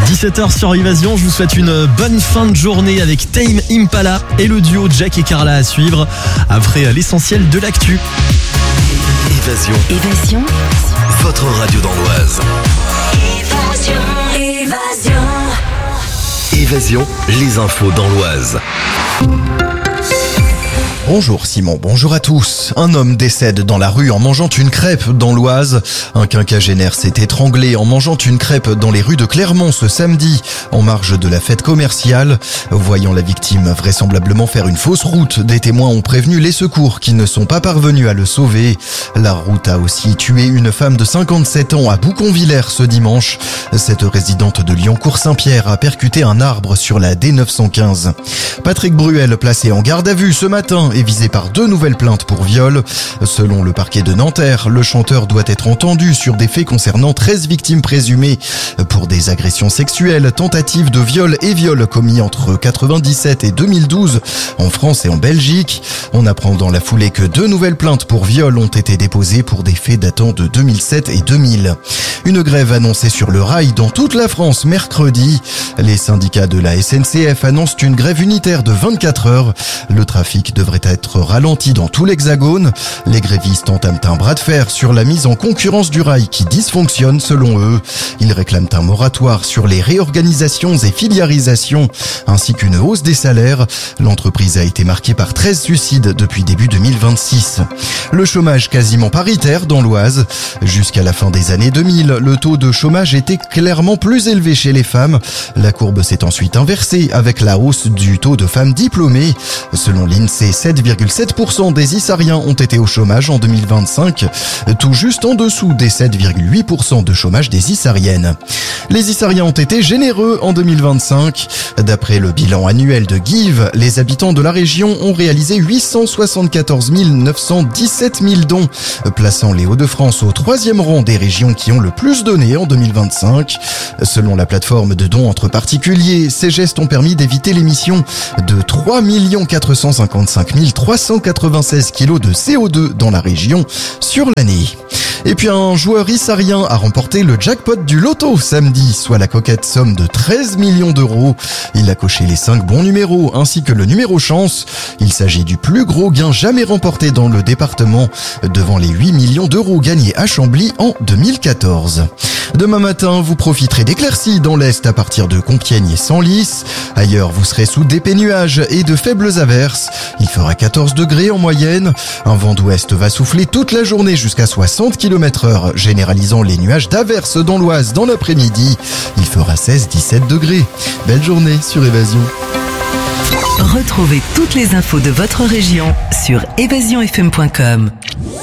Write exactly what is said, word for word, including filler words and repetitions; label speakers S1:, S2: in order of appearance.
S1: dix-sept heures sur Évasion, je vous souhaite une bonne fin de journée avec Tame Impala et le duo Jack et Carla à suivre après l'essentiel de l'actu.
S2: Évasion.
S3: Évasion.
S2: Votre radio dans l'Oise.
S3: Évasion. Évasion.
S2: Évasion, les infos dans l'Oise.
S4: Bonjour Simon, bonjour à tous. Un homme décède dans la rue en mangeant une crêpe dans l'Oise. Un quinquagénaire s'est étranglé en mangeant une crêpe dans les rues de Clermont ce samedi, en marge de la fête commerciale. Voyant la victime vraisemblablement faire une fausse route, des témoins ont prévenu les secours qui ne sont pas parvenus à le sauver. La route a aussi tué une femme de cinquante-sept ans à Bouconvillers ce dimanche. Cette résidente de Liancourt-Saint-Pierre a percuté un arbre sur la D neuf cent quinze. Patrick Bruel, placé en garde à vue ce matin, est visé par deux nouvelles plaintes pour viol. Selon le parquet de Nanterre, le chanteur doit être entendu sur des faits concernant treize victimes présumées pour des agressions sexuelles, tentatives de viol et viols commis entre quatre-vingt-dix-sept et deux mille douze en France et en Belgique. On apprend dans la foulée que deux nouvelles plaintes pour viol ont été déposées pour des faits datant de deux mille sept et deux mille. Une grève annoncée sur le rail dans toute la France mercredi. Les syndicats de la S N C F annoncent une grève unitaire de vingt-quatre heures. Le trafic devrait être ralenti dans tout l'Hexagone. Les grévistes entament un bras de fer sur la mise en concurrence du rail qui dysfonctionne selon eux. Ils réclament un moratoire sur les réorganisations et filiarisations ainsi qu'une hausse des salaires. L'entreprise a été marquée par treize suicides depuis début deux mille vingt-six. Le chômage quasiment paritaire dans l'Oise. Jusqu'à la fin des années deux mille, le taux de chômage était clairement plus élevé chez les femmes. La courbe s'est ensuite inversée avec la hausse du taux de femmes diplômées. Selon l'INSEE, sept virgule sept pour cent des Issariens ont été au chômage en deux mille vingt-cinq, tout juste en dessous des sept virgule huit pour cent de chômage des Issariennes. Les Issariens ont été généreux en deux mille vingt-cinq. D'après le bilan annuel de Give, les habitants de la région ont réalisé huit cent soixante-quatorze mille neuf cent dix-sept mille dons, plaçant les Hauts-de-France au troisième rang des régions qui ont le plus donné en deux mille vingt-cinq. Selon la plateforme de dons entre particuliers, ces gestes ont permis d'éviter l'émission de trois millions quatre cent cinquante-cinq mille trois cent quatre-vingt-seize kilos de C O deux dans la région sur l'année. Et puis un joueur issarien a remporté le jackpot du loto samedi, soit la coquette somme de treize millions d'euros. Il a coché les cinq bons numéros ainsi que le numéro chance. Il s'agit du plus gros gain jamais remporté dans le département, devant les huit millions d'euros gagnés à Chambly en deux mille quatorze. Demain matin, vous profiterez d'éclaircies dans l'est à partir de Compiègne et Senlis. Ailleurs, vous serez sous d'épais nuages et de faibles averses. Il fera quatorze degrés en moyenne. Un vent d'ouest va souffler toute la journée jusqu'à soixante kilomètres heure, généralisant les nuages d'averses dans l'Oise dans l'après-midi. Il fera seize à dix-sept degrés. Belle journée sur Évasion.
S3: Retrouvez toutes les infos de votre région sur évasion f m point com.